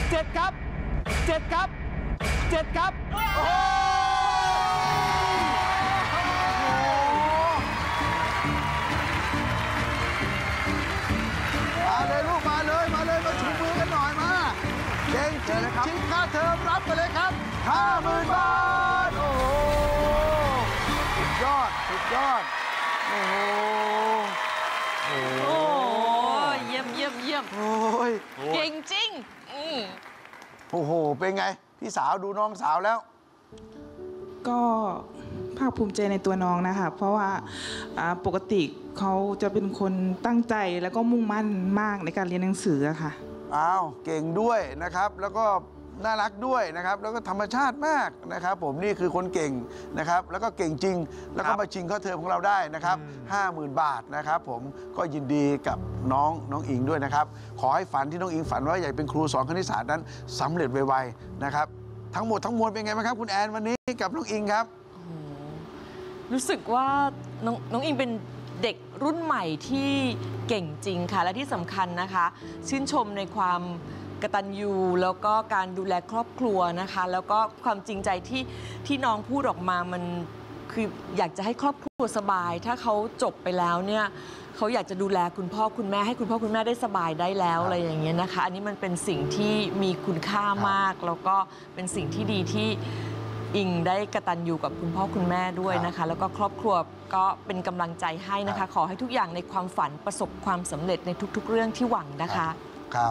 7 ครับ 7 ครับ 7 ครับโอ้โหมาเลยลูกมาเลยมาชูมือกันหน่อยมาเก่งจริงชิงค่าเทอมรับไปเลยครับ 50,000 บาทโอ้โหสุดยอดโอ้โหโอ้เยี่ยมโอ้ยเก่งจริงโอ้โหเป็นไงพี่สาวดูน้องสาวแล้วก็ภาคภูมิใจในตัวน้องนะคะเพราะว่าปกติเขาจะเป็นคนตั้งใจแล้วก็มุ่งมั่นมากในการเรียนหนังสือค่ะอ้าวเก่งด้วยนะครับแล้วก็น่ารักด้วยนะครับแล้วก็ธรรมชาติมากนะครับผมนี่คือคนเก่งนะครับแล้วก็เก่งจริงแล้วก็มาชิงค่าเทอมของเราได้นะครับ 50,000 บาทนะครับผมก็ยินดีกับน้องอิงด้วยนะครับขอให้ฝันที่น้องอิงฝันว่าอยากเป็นครูสอนคณิตศาสตร์นั้นสำเร็จไวๆนะครับทั้งหมดทั้งมวลเป็นไงบ้างครับคุณแอนวันนี้กับน้องอิงครับรู้สึกว่าน้องอิงเป็นเด็กรุ่นใหม่ที่เก่งจริงค่ะและที่สำคัญนะคะชื่นชมในความกตัญญูแล้วก็การดูแลครอบครัวนะคะแล้วก็ความจริงใจที่น้องพูดออกมามันคืออยากจะให้ครอบครัวสบายถ้าเขาจบไปแล้วเนี่ยเขาอยากจะดูแลคุณพ่อคุณแม่ให้คุณพ่อคุณแม่ได้สบายได้แล้วอะไรอย่างเงี้ยนะคะอันนี้มันเป็นสิ่งที่มีคุณค่ามากแล้วก็เป็นสิ่งที่ดีที่อิงได้กตัญญูกับคุณพ่อคุณแม่ด้วยนะคะแล้วก็ครอบครัวก็เป็นกำลังใจให้นะคะขอให้ทุกอย่างในความฝันประสบความสำเร็จในทุกๆเรื่องที่หวังนะคะครับ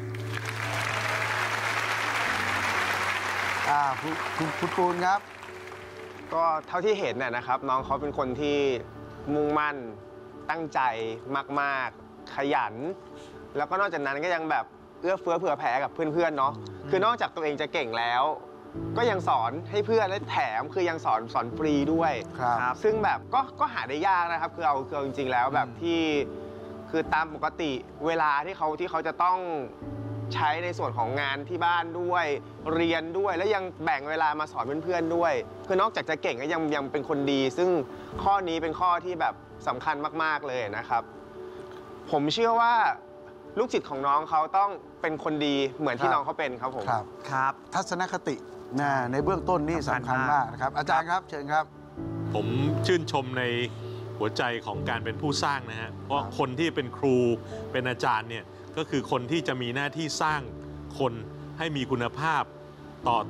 คุณปูนครับก็เท่าที่เห็นนะครับน้องเขาเป็นคนที่มุ่งมั่นตั้งใจมากๆขยันแล้วก็นอกจากนั้นก็ยังแบบเอื้อเฟื้อเผื่อแผ่กับเพื่อนๆเนาะคือนอกจากตัวเองจะเก่งแล้วก็ยังสอนให้เพื่อนและแถมคือยังสอนฟรีด้วยครับซึ่งแบบก็หาได้ยากนะครับคือเอาจริงๆแล้วแบบที่คือตามปกติเวลาที่เขาจะต้องใช้ในส่วนของงานที่บ้านด้วยเรียนด้วยแล้วยังแบ่งเวลามาสอนเพื่อนๆด้วยคือนอกจากจะเก่งก็ยังเป็นคนดีซึ่งข้อนี้เป็นข้อที่แบบสำคัญมากๆเลยนะครับผมเชื่อว่าลูกศิษย์ของน้องเขาต้องเป็นคนดีเหมือนที่น้องเขาเป็นครับผมครับทัศนคติในเบื้องต้นนี่สำคัญมากนะครับอาจารย์ครับเชิญครับผมชื่นชมในหัวใจของการเป็นผู้สร้างนะฮะเพราะคนที่เป็นครูเป็นอาจารย์เนี่ยก็คือคนที่จะมีหน้าที่สร้างคนให้มีคุณภาพต่อ